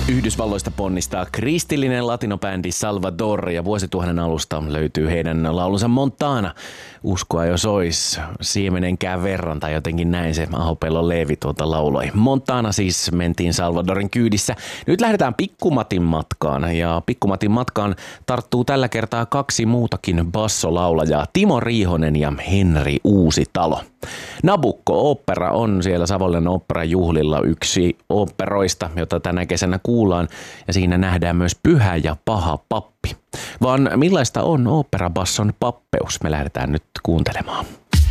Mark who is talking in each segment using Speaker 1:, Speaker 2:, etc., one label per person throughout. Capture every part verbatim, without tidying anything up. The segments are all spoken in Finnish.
Speaker 1: Yhdysvalloista ponnistaa kristillinen latinobändi Salvador ja vuosituhannen alusta löytyy heidän laulunsa Montana. Uskoa jos ois siemenenkään verran tai jotenkin näin se Aho-Pellon Leevi tuota lauloi. Montana siis mentiin Salvadorin kyydissä. Nyt lähdetään Pikkumatin matkaan ja Pikkumatin matkaan tarttuu tällä kertaa kaksi muutakin bassolaulajaa, Timo Riihonen ja Henri Uusitalo. Nabukko-opera on siellä Savonlinnan oopperajuhlilla yksi oopperoista, jota tänä kesänä kuullaan, ja siinä nähdään myös Pyhä ja Paha pappi. Vaan millaista on oopperabasson pappeus? Me lähdetään nyt kuuntelemaan.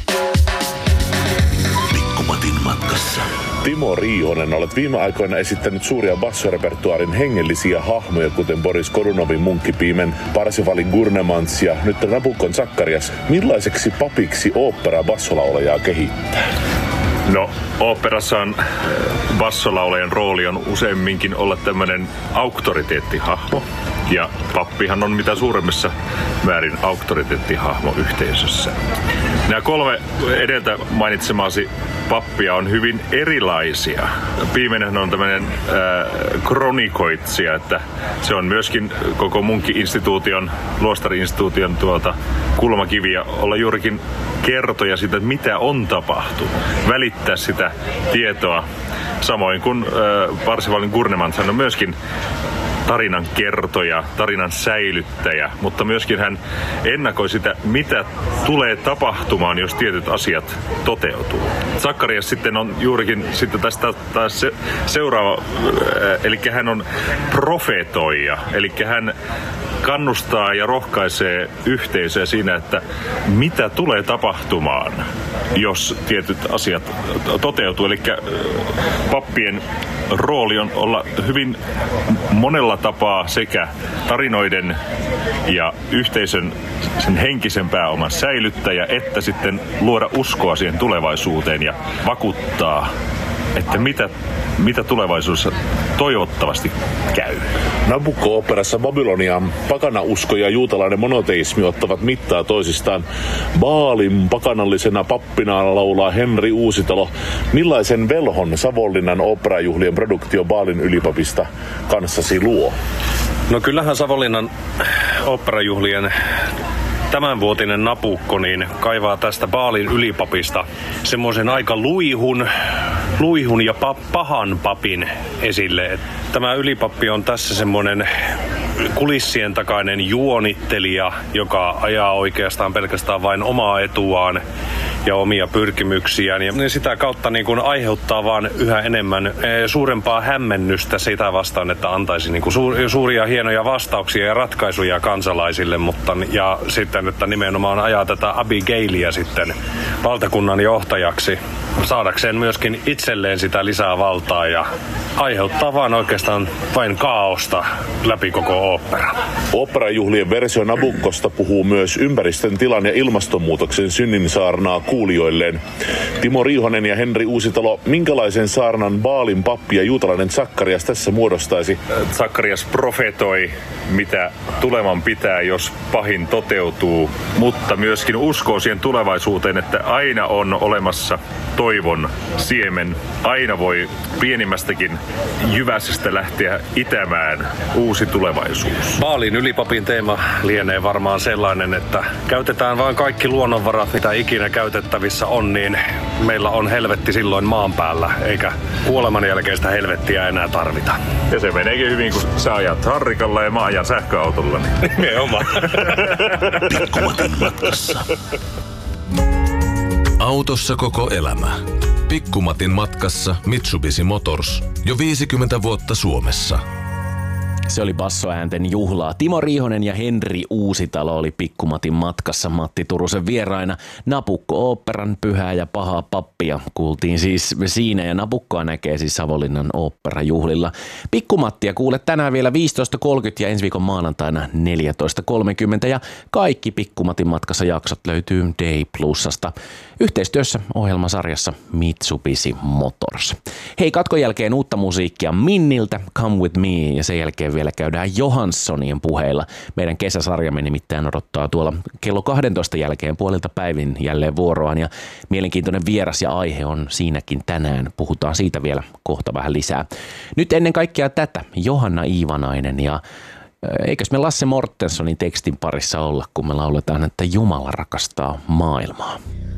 Speaker 2: Pikkumatin matkassa. Timo Riihonen, olet viime aikoina esittänyt suuria bassorepertuaarin hengellisiä hahmoja, kuten Boris Godunovin Munkkipiimen, Parsivalin Gurnemans ja nyt Nabuccon Zakkarias. Millaiseksi papiksi ooppera bassolaulajaa kehittää?
Speaker 3: No, oopperassa bassolaulajan rooli on useimminkin olla tämmöinen auktoriteettihahmo. Ja pappihan on mitä suuremmassa määrin auktoriteettihahmo yhteisössä. Nämä kolme edeltä mainitsemasi pappia on hyvin erilaisia. Piimenhän on tämmöinen äh, kronikoitsija, että se on myöskin koko Munkki-instituution, luostari-instituution tuolta kulmakiviä olla juurikin kertoja siitä, mitä on tapahtunut. Välittää sitä tietoa. Samoin kuin äh, Parsivalin Gurnemans on myöskin tarinan kertoja, tarinan säilyttäjä, mutta myöskin hän ennakoi sitä, mitä tulee tapahtumaan, jos tietyt asiat toteutuu. Zakkarias sitten on juurikin sitten tästä taas se, seuraava, eli hän on profetoija, eli hän kannustaa ja rohkaisee yhteisöä siinä, että mitä tulee tapahtumaan, jos tietyt asiat toteutuu. Eli pappien rooli on olla hyvin monella tapaa sekä tarinoiden ja yhteisön sen henkisen pääoman säilyttäjä, että sitten luoda uskoa siihen tulevaisuuteen ja vakuuttaa, että mitä, mitä tulevaisuudessa toivottavasti käy.
Speaker 2: Nabukko-operassa Babylonian pakanausko ja juutalainen monoteismi ottavat mittaa toisistaan. Baalin pakanallisena pappinaan laulaa Henri Uusitalo. Millaisen velhon Savonlinnan oopperajuhlien produktio Baalin ylipapista kanssasi luo?
Speaker 4: No kyllähän Savonlinnan oopperajuhlien tämänvuotinen Nabukko niin kaivaa tästä Baalin ylipapista semmoisen aika luihun, luihun ja pa- pahan papin esille. Tämä ylipappi on tässä semmoinen kulissien takainen juonittelija, joka ajaa oikeastaan pelkästään vain omaa etuaan ja omia pyrkimyksiään. Ja sitä kautta niin kuin aiheuttaa vaan yhä enemmän suurempaa hämmennystä sitä vastaan, että antaisi niin kuin suuria hienoja vastauksia ja ratkaisuja kansalaisille, mutta ja sitten, että nimenomaan ajaa tätä Abigailia sitten valtakunnan johtajaksi saadakseen myöskin itselleen sitä lisää valtaa ja aiheuttaa vaan oikeastaan vain kaaosta läpi koko ooppera.
Speaker 2: Oopperajuhlien versio Nabukkosta puhuu myös ympäristön tilan ja ilmastonmuutoksen synninsaarnaa kuulijoilleen. Timo Riihonen ja Henri Uusitalo, minkälaisen saarnan Baalin pappi ja juutalainen Zakkarias tässä muodostaisi?
Speaker 3: Zakkarias profetoi, mitä tuleman pitää, jos pahin toteutuu, mutta myöskin uskoo siihen tulevaisuuteen, että aina on olemassa toivon siemen. Aina voi pienimmästäkin jyväsestä lähteä itämään uusi tulevaisuus.
Speaker 4: Baalin ylipapin teema lienee varmaan sellainen, että käytetään vain kaikki luonnonvarat, mitä ikinä käytettävissä on, niin meillä on helvetti silloin maan päällä, eikä kuoleman jälkeistä helvettiä enää tarvita.
Speaker 3: Ja se meneekin hyvin, kun sä ajat harrikalla ja mä ajan sähköautolla. Niin.
Speaker 4: Nimenomaan.
Speaker 2: Pikkumatin matkassa.
Speaker 5: Autossa koko elämä. Pikkumatin matkassa Mitsubishi Motors. Jo viisikymmentä vuotta Suomessa.
Speaker 1: Se oli bassoäänten juhlaa. Timo Riihonen ja Henri Uusitalo oli Pikkumatin matkassa Matti Turusen vieraina. Nabukko-oopperan Pyhää ja Pahaa pappia kuultiin siis siinä, ja Nabukkoa näkee siis Savonlinnan oopperajuhlilla. Pikkumattia kuulet tänään vielä viisitoista kolmekymmentä ja ensi viikon maanantaina neljätoista kolmekymmentä, ja kaikki Pikkumatin matkassa jaksot löytyy Day Plusasta. Yhteistyössä ohjelmasarjassa Mitsubishi Motors. Hei, katkon jälkeen uutta musiikkia Minniltä, Come With Me, ja sen jälkeen vielä käydään Johanssonien puheilla. Meidän kesäsarjamme nimittäin odottaa tuolla kello kahdentoista jälkeen puolilta päivin jälleen vuoroaan ja mielenkiintoinen vieras ja aihe on siinäkin tänään. Puhutaan siitä vielä kohta vähän lisää. Nyt ennen kaikkea tätä Johanna Iivanainen ja eikös me Lasse Mortensonin tekstin parissa olla, kun me lauletaan, että Jumala rakastaa maailmaa.